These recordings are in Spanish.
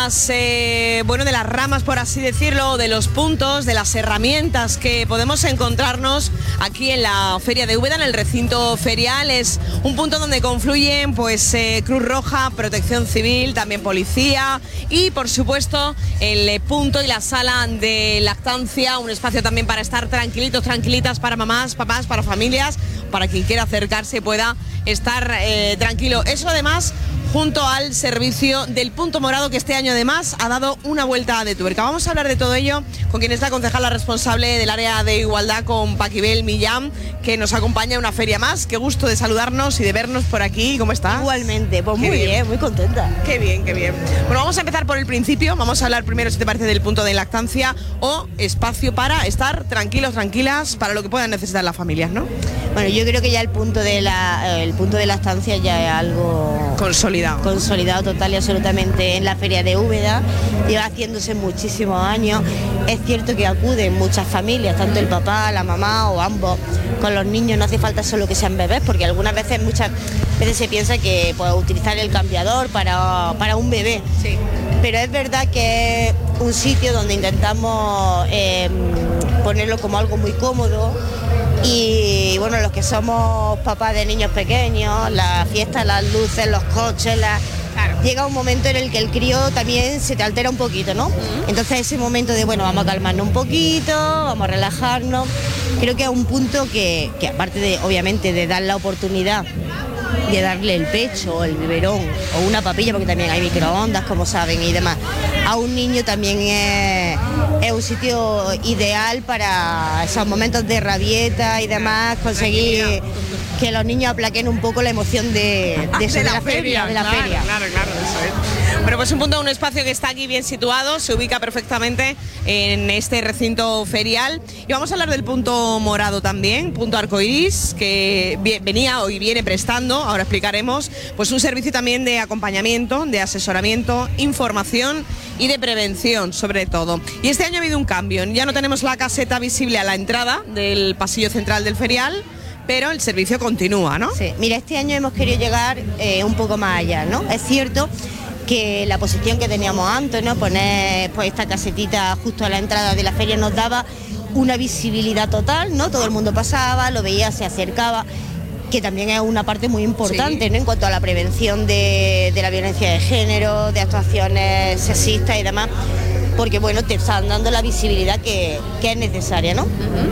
de las ramas, por así decirlo, de los puntos, de las herramientas que podemos encontrarnos aquí en la Feria de Úbeda, en el recinto ferial. Es un punto donde confluyen pues Cruz Roja, Protección Civil, también policía y por supuesto el punto y la sala de lactancia, un espacio también para estar tranquilitos, tranquilitas, para mamás, papás, para familias, para quien quiera acercarse pueda estar tranquilo. Eso además junto al servicio del Punto Morado, que este año además ha dado una vuelta de tuerca. Vamos a hablar de todo ello con quien es la concejala responsable del área de igualdad, con Paquibel Millán, que nos acompaña a una feria más. Qué gusto de saludarnos y de vernos por aquí. ¿Cómo estás? Igualmente, pues muy bien, muy contenta. Qué bien, qué bien. Bueno, vamos a empezar por el principio. Vamos a hablar primero, si te parece, del punto de lactancia o espacio para estar tranquilos, tranquilas, para lo que puedan necesitar las familias, ¿no? Bueno, yo creo que ya el punto de lactancia ya es algo consolidado total y absolutamente en la Feria de Úbeda. Lleva haciéndose muchísimos años. Es cierto que acuden muchas familias, tanto el papá, la mamá o ambos, con los niños. No hace falta solo que sean bebés, porque muchas veces se piensa que pues, utilizar el cambiador para un bebé. Sí. Pero es verdad que es un sitio donde intentamos ponerlo como algo muy cómodo. Y bueno, los que somos papás de niños pequeños, las fiestas, las luces, los coches, claro, llega un momento en el que el crío también se te altera un poquito, ¿no? Entonces ese momento de, bueno, vamos a calmarnos un poquito, vamos a relajarnos, creo que es un punto que aparte de, obviamente, de dar la oportunidad de darle el pecho, el biberón o una papilla, porque también hay microondas, como saben, y demás, a un niño también es un sitio ideal para esos momentos de rabieta y demás, conseguir que los niños aplaquen un poco la emoción de la feria. Claro, eso es. Bueno, pues un espacio que está aquí bien situado, se ubica perfectamente en este recinto ferial. Y vamos a hablar del Punto Morado también, Punto Arcoiris, que venía hoy viene prestando, ahora explicaremos, pues un servicio también de acompañamiento, de asesoramiento, información y de prevención, sobre todo. Y este año ha habido un cambio, ya no tenemos la caseta visible a la entrada del pasillo central del ferial, pero el servicio continúa, ¿no? Sí, mira, este año hemos querido llegar un poco más allá, ¿no? Es cierto que la posición que teníamos antes, ¿no? Poner pues esta casetita justo a la entrada de la feria nos daba una visibilidad total, ¿no? Todo el mundo pasaba, lo veía, se acercaba, que también es una parte muy importante, sí, ¿no? En cuanto a la prevención de la violencia de género, de actuaciones sexistas y demás, porque bueno, te están dando la visibilidad que es necesaria, ¿no?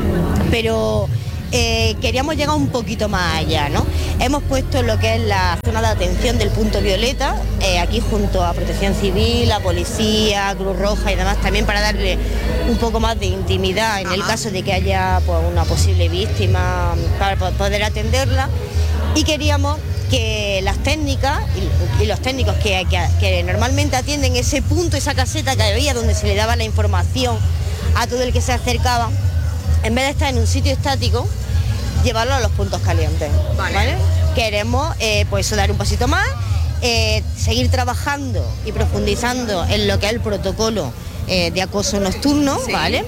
Pero queríamos llegar un poquito más allá, ¿no? Hemos puesto lo que es la zona de atención del punto violeta, aquí junto a Protección Civil, a Policía, Cruz Roja y demás, también para darle un poco más de intimidad en el caso de que haya pues, una posible víctima, para poder atenderla. Y queríamos que las técnicas y los técnicos que normalmente atienden ese punto, esa caseta que había donde se le daba la información a todo el que se acercaba, en vez de estar en un sitio estático, llevarlo a los puntos calientes, ¿vale? Queremos pues dar un pasito más, seguir trabajando y profundizando en lo que es el protocolo de acoso nocturno, sí, ¿vale?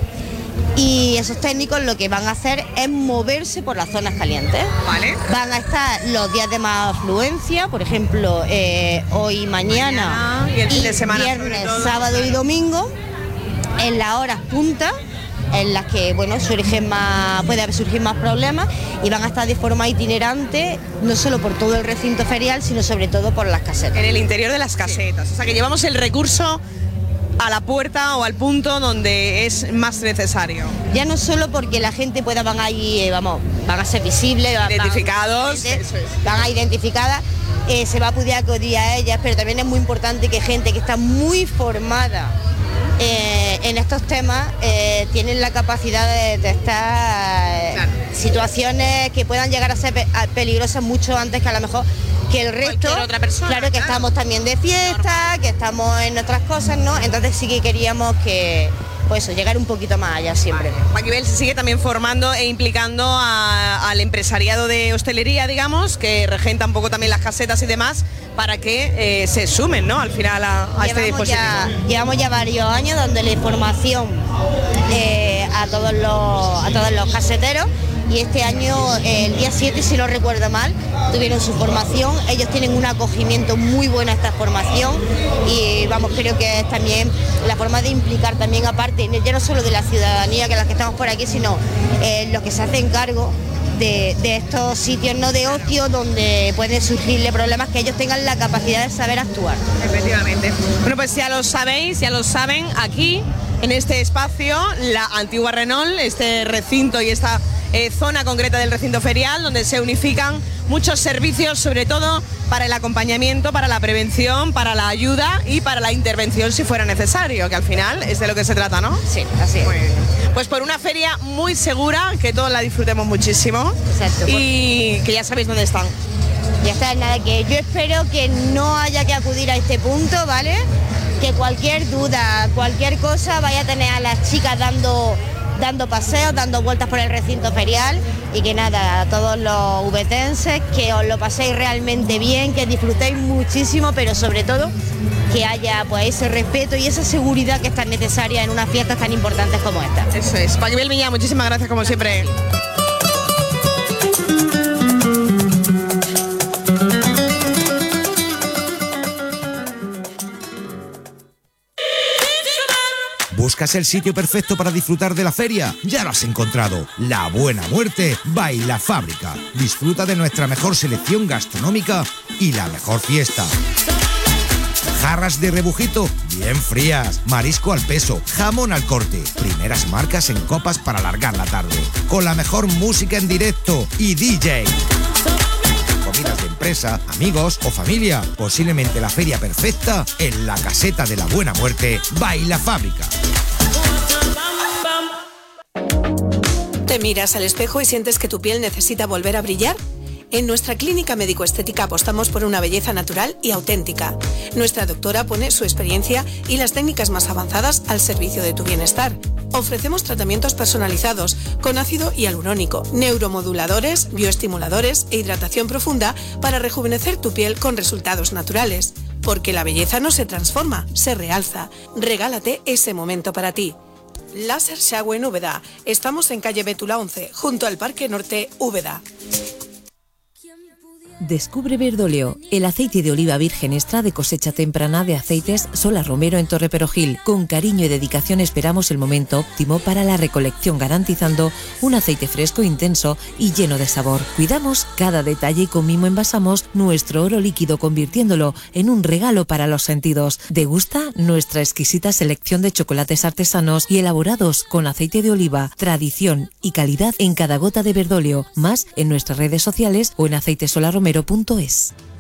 Y esos técnicos lo que van a hacer es moverse por las zonas calientes. Vale. Van a estar los días de más afluencia, por ejemplo, hoy, mañana y el fin de semana, viernes, sábado y domingo, en las horas punta, en las que bueno puede surgir más problemas, y van a estar de forma itinerante, no solo por todo el recinto ferial, sino sobre todo por las casetas. En el interior de las casetas, sí. O sea que llevamos el recurso a la puerta o al punto donde es más necesario. Ya no solo porque la gente van a ser visibles, identificados, van a identificadas, se va a poder acudir a ellas, pero también es muy importante que gente que está muy formada en estos temas tienen la capacidad de detectar situaciones que puedan llegar a ser peligrosas mucho antes que a lo mejor que el resto, otra persona, claro, que estamos también de fiesta, que estamos en otras cosas, ¿no? Entonces sí que queríamos que pues eso, llegar un poquito más allá siempre. Paquibel se sigue también formando e implicando al empresariado de hostelería, digamos, que regenta un poco también las casetas y demás, para que se sumen, ¿no? Al final a este dispositivo. Llevamos ya varios años dándole formación a todos los caseteros, y este año, el día 7, si no recuerdo mal, tuvieron su formación. Ellos tienen un acogimiento muy bueno a esta formación y vamos, creo que es también la forma de implicar también, aparte, ya no solo de la ciudadanía, que las que estamos por aquí, sino los que se hacen cargo de estos sitios no de ocio donde pueden surgirle problemas, que ellos tengan la capacidad de saber actuar. Efectivamente. Bueno, pues ya lo sabéis, ya lo saben, aquí en este espacio, la antigua Renault, este recinto y esta zona concreta del recinto ferial, donde se unifican muchos servicios, sobre todo para el acompañamiento, para la prevención, para la ayuda y para la intervención si fuera necesario, que al final es de lo que se trata, ¿no? Sí, así es. Muy bien. Pues por una feria muy segura, que todos la disfrutemos muchísimo. Exacto. Y que ya sabéis dónde están. Ya está, nada, que yo espero que no haya que acudir a este punto, ¿vale? Que cualquier duda, cualquier cosa, vaya a tener a las chicas dando paseos, dando vueltas por el recinto ferial, y que nada, a todos los ubetenses, que os lo paséis realmente bien, que disfrutéis muchísimo, pero sobre todo que haya pues ese respeto y esa seguridad que es tan necesaria en unas fiestas tan importantes como esta. Eso es. Paquibel Miñá, muchísimas gracias como siempre. ¿Buscas el sitio perfecto para disfrutar de la feria? Ya lo has encontrado. La Buena Muerte Baila Fábrica. Disfruta de nuestra mejor selección gastronómica y la mejor fiesta. Jarras de rebujito bien frías, marisco al peso, jamón al corte, primeras marcas en copas para alargar la tarde, con la mejor música en directo y DJ. Comidas de empresa, amigos o familia. Posiblemente la feria perfecta en la caseta de la Buena Muerte Baila Fábrica. ¿Te miras al espejo y sientes que tu piel necesita volver a brillar? En nuestra clínica médico-estética apostamos por una belleza natural y auténtica. Nuestra doctora pone su experiencia y las técnicas más avanzadas al servicio de tu bienestar. Ofrecemos tratamientos personalizados con ácido hialurónico, neuromoduladores, bioestimuladores e hidratación profunda para rejuvenecer tu piel con resultados naturales. Porque la belleza no se transforma, se realza. Regálate ese momento para ti. Láser Xagüe en Úbeda. Estamos en calle Bétula 11, junto al Parque Norte Úbeda. Descubre Verdoleo, el aceite de oliva virgen extra de cosecha temprana de aceites Sola Romero en Torre Perojil. Con cariño y dedicación esperamos el momento óptimo para la recolección, garantizando un aceite fresco, intenso y lleno de sabor. Cuidamos cada detalle y con mimo envasamos nuestro oro líquido, convirtiéndolo en un regalo para los sentidos. Degusta nuestra exquisita selección de chocolates artesanos y elaborados con aceite de oliva, tradición y calidad en cada gota de Verdoleo. Más en nuestras redes sociales o en aceitesolaromero.es.